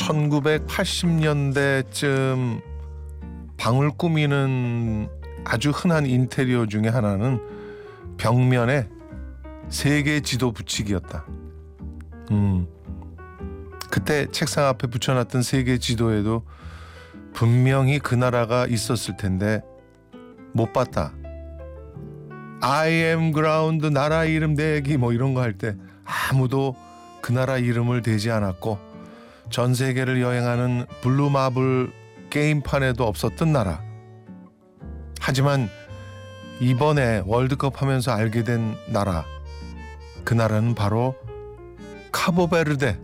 1980년대쯤 방을 꾸미는 아주 흔한 인테리어 중에 하나는 벽면에 세계 지도 붙이기였다. 그때 책상 앞에 붙여놨던 세계 지도에도 분명히 그 나라가 있었을 텐데 못 봤다. I am ground 나라 이름 대기 뭐 이런 거 할 때 아무도 그 나라 이름을 대지 않았고 전 세계를 여행하는 블루마블 게임판에도 없었던 나라. 하지만 이번에 월드컵 하면서 알게 된 나라. 그 나라는 바로 카보베르데.